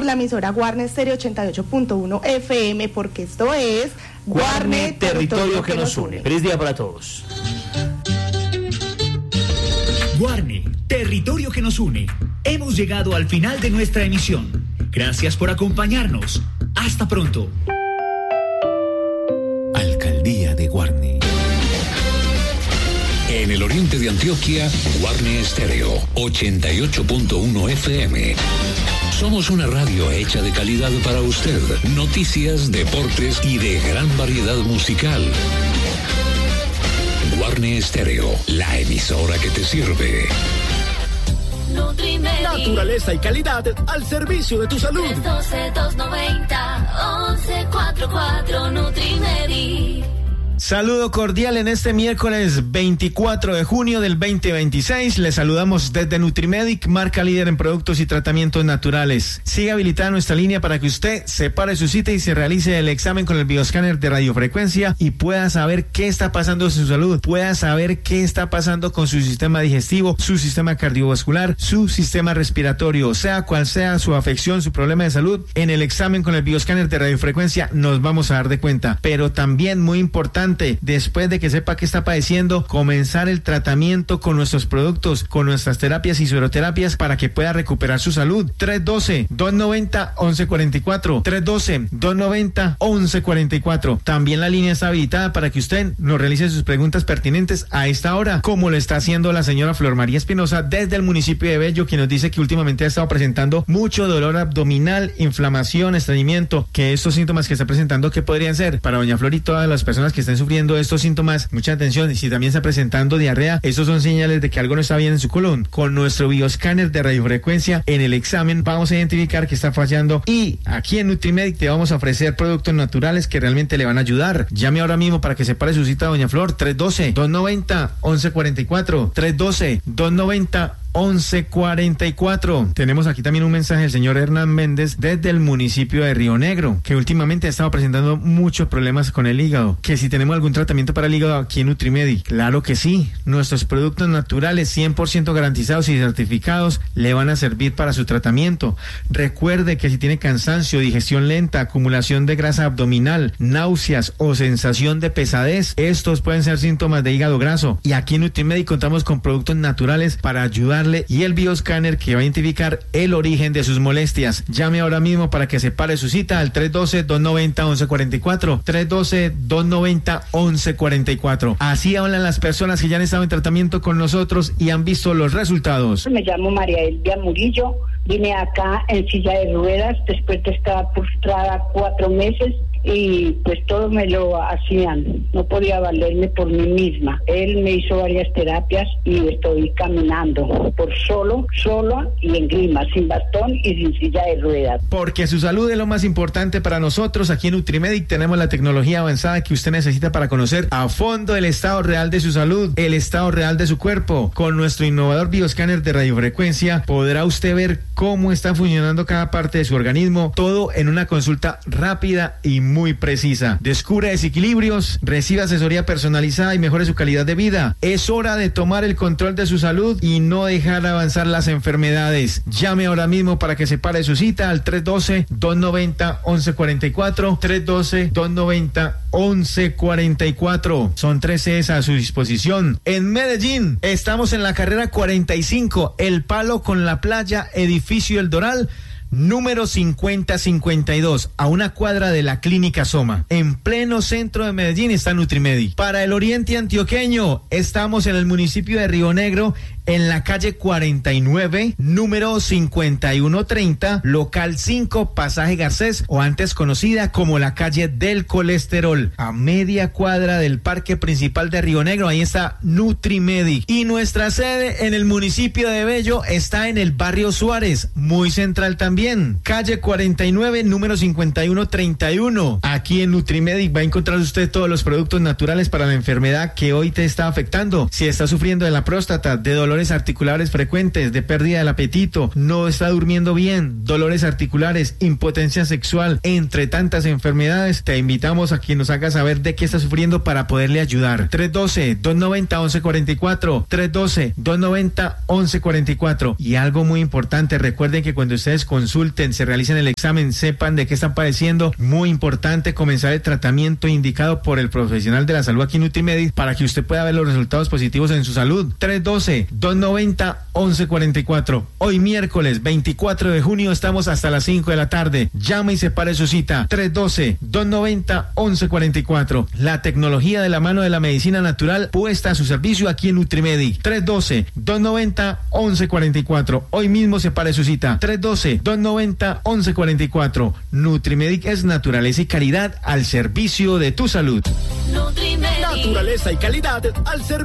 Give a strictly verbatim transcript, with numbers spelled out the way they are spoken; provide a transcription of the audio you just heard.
la emisora Guarne Stereo ochenta y ocho punto uno F M, porque esto es Guarne, territorio que nos une. Feliz día para todos. Guarne, territorio que nos une. Hemos llegado al final de nuestra emisión. Gracias por acompañarnos. Hasta pronto. Alcaldía de Guarne. En el oriente de Antioquia, Guarne Stereo ochenta y ocho punto uno F M. Somos una radio hecha de calidad para usted. Noticias, deportes y de gran variedad musical. Guarne Stereo, la emisora que te sirve. Nutrimedi. Naturaleza y calidad al servicio de tu salud. tres uno dos, dos nueve cero, once cuarenta y cuatro Nutrimedi. Saludo cordial en este miércoles veinticuatro de junio del veinte veintiséis. Les saludamos desde Nutrimedic, marca líder en productos y tratamientos naturales. Sigue habilitada nuestra línea para que usted separe su cita y se realice el examen con el bioscáner de radiofrecuencia y pueda saber qué está pasando en su salud, pueda saber qué está pasando con su sistema digestivo, su sistema cardiovascular, su sistema respiratorio, sea cual sea su afección, su problema de salud. En el examen con el bioscáner de radiofrecuencia nos vamos a dar de cuenta, pero también muy importante, después de que sepa qué está padeciendo, comenzar el tratamiento con nuestros productos, con nuestras terapias y sueroterapias para que pueda recuperar su salud. tres uno dos, dos nueve cero, once cuarenta y cuatro, tres uno dos, dos nueve cero, once cuarenta y cuatro. También la línea está habilitada para que usted nos realice sus preguntas pertinentes a esta hora, como lo está haciendo la señora Flor María Espinosa desde el municipio de Bello, quien nos dice que últimamente ha estado presentando mucho dolor abdominal, inflamación, estreñimiento, que estos síntomas que está presentando, ¿qué podrían ser? Para doña Flor y todas las personas que estén sufriendo estos síntomas, mucha atención. Y si también está presentando diarrea, estos son señales de que algo no está bien en su colon. Con nuestro bioscáner de radiofrecuencia en el examen vamos a identificar que está fallando, y aquí en Nutrimedic te vamos a ofrecer productos naturales que realmente le van a ayudar. Llame ahora mismo para que separe su cita, doña Flor. tres uno dos, dos nueve cero, once cuarenta y cuatro, tres uno dos, dos nueve cero, once cuarenta y cuatro. Tenemos aquí también un mensaje del señor Hernán Méndez desde el municipio de Río Negro, que últimamente ha estado presentando muchos problemas con el hígado, que si tenemos algún tratamiento para el hígado aquí en Nutrimedi. Claro que sí, nuestros productos naturales cien por ciento garantizados y certificados le van a servir para su tratamiento. Recuerde que si tiene cansancio, digestión lenta, acumulación de grasa abdominal, náuseas o sensación de pesadez, estos pueden ser síntomas de hígado graso, y aquí en Nutrimedi contamos con productos naturales para ayudar, y el bioscáner que va a identificar el origen de sus molestias. Llame ahora mismo para que separe su cita al tres uno dos, dos nueve cero, once cuarenta y cuatro, tres uno dos, dos nueve cero, once cuarenta y cuatro. Así hablan las personas que ya han estado en tratamiento con nosotros y han visto los resultados. Me llamo María Elvia Murillo, vine acá en silla de ruedas después de estar postrada cuatro meses y pues todo me lo hacían, no podía valerme por mí misma. Él me hizo varias terapias y estoy caminando por solo, sola y en grima, sin bastón y sin silla de ruedas. Porque su salud es lo más importante para nosotros. Aquí en Nutrimedic tenemos la tecnología avanzada que usted necesita para conocer a fondo el estado real de su salud, el estado real de su cuerpo. Con nuestro innovador bioscáner de radiofrecuencia podrá usted ver cómo está funcionando cada parte de su organismo, todo en una consulta rápida y muy precisa. Descubre desequilibrios, reciba asesoría personalizada y mejore su calidad de vida. Es hora de tomar el control de su salud y no dejar avanzar las enfermedades. Llame ahora mismo para que separe su cita al tres uno dos, dos nueve cero, once cuarenta y cuatro, tres uno dos, dos nueve cero, once cuarenta y cuatro. Son tres Cs a su disposición. En Medellín estamos en la carrera cuarenta y cinco, El Palo con la Playa, edificio El Doral, número cincuenta cincuenta y dos, a una cuadra de la Clínica Soma. En pleno centro de Medellín está Nutrimedi. Para el oriente antioqueño, estamos en el municipio de Río Negro, en la calle cuarenta y nueve, número cincuenta y uno treinta, local cinco, pasaje Garcés, o antes conocida como la calle del colesterol, a media cuadra del parque principal de Río Negro. Ahí está Nutrimedi. Y nuestra sede en el municipio de Bello está en el barrio Suárez, muy central también, calle cuarenta y nueve, número cincuenta y uno treinta y uno. Aquí en Nutrimedi va a encontrar usted todos los productos naturales para la enfermedad que hoy te está afectando. Si está sufriendo de la próstata, de dolor dolores articulares frecuentes, de pérdida del apetito, no está durmiendo bien, dolores articulares, impotencia sexual, entre tantas enfermedades, te invitamos a que nos haga saber de qué está sufriendo para poderle ayudar. tres uno dos, dos nueve cero, uno uno cuatro cuatro, tres uno dos, dos nueve cero, uno uno cuatro cuatro. Y algo muy importante, recuerden que cuando ustedes consulten, se realicen el examen, sepan de qué están padeciendo. Muy importante comenzar el tratamiento indicado por el profesional de la salud aquí en Nutrimedic para que usted pueda ver los resultados positivos en su salud. tres uno dos, dos nueve cero, uno uno cuatro cuatro. Hoy miércoles veinticuatro de junio estamos hasta las cinco de la tarde. Llame y separe su cita. tres uno dos, dos nueve cero, uno uno cuatro cuatro. La tecnología de la mano de la medicina natural puesta a su servicio aquí en Nutrimedic. tres uno dos, dos nueve cero, uno uno cuatro cuatro. Hoy mismo separe su cita. tres uno dos, dos nueve cero, uno uno cuatro cuatro. Nutrimedic es naturaleza y calidad al servicio de tu salud. Nutrimedic. Naturaleza y calidad al servicio.